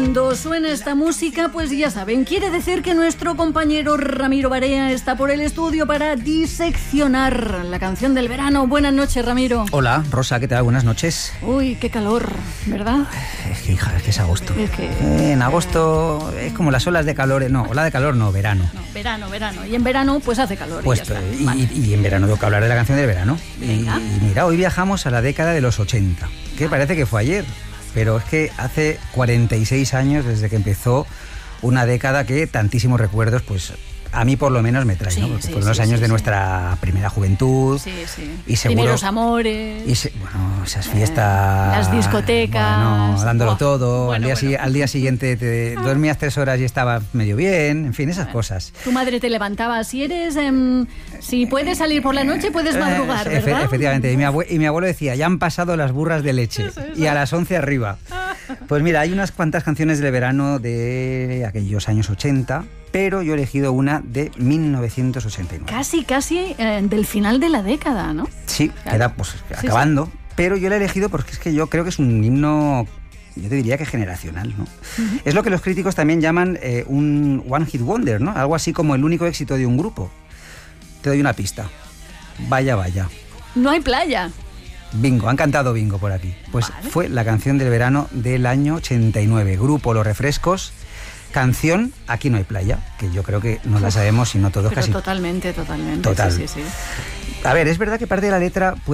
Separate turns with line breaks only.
Cuando suena esta música, pues ya saben, quiere decir que nuestro compañero Ramiro Barea está por el estudio para diseccionar la canción del verano. Buenas noches, Ramiro.
Hola, Rosa, ¿qué tal? Buenas noches.
Uy, qué calor, ¿verdad?
Es que, hija, es que es agosto.
Es que...
En agosto es como las olas de calor. No, ola de calor no, verano.
No, verano. Y en verano, pues hace calor.
Pues,
y, ya está.
y,
Vale.
y en verano tengo que hablar de la canción del verano. Y
Venga.
mira, hoy viajamos a la década de los 80, que parece que fue ayer, pero es que hace 46 años desde que empezó una década que tantísimos recuerdos, pues a mí por lo menos me trae,
Sí,
¿no? Porque
sí,
fueron los
sí,
años
sí,
de
sí.
nuestra primera juventud.
Sí.
Y seguro,
Primeros amores.
Bueno, esas fiestas.
Las discotecas.
Bueno, dándolo
Buah.
todo.
Bueno.
Al día siguiente te dormías 3 horas y estabas medio bien. En fin, esas cosas.
Tu madre te levantaba. Si puedes salir por la noche, puedes madrugar, ¿verdad?
Efectivamente. Y mi abuelo decía, ya han pasado las burras de leche.
Eso.
Y a las 11 arriba. Pues mira, hay unas cuantas canciones del verano de aquellos años 80, pero yo he elegido una de 1989.
Casi del final de la década, ¿no?
Sí,
Claro.
queda pues acabando, pero yo la he elegido porque es que yo creo que es un himno, yo te diría que generacional, ¿no?
Uh-huh.
Es lo que los críticos también llaman un one hit wonder, ¿no? Algo así como el único éxito de un grupo. Te doy una pista. Vaya.
No hay playa.
Bingo, han cantado bingo por aquí. Pues
Vale.
fue la canción del verano del año 89. Grupo Los Refrescos, canción Aquí no hay playa, que yo creo que no la sabemos, sino todos
Pero
casi.
totalmente.
Total.
Sí.
A ver, es verdad que parte de la letra puede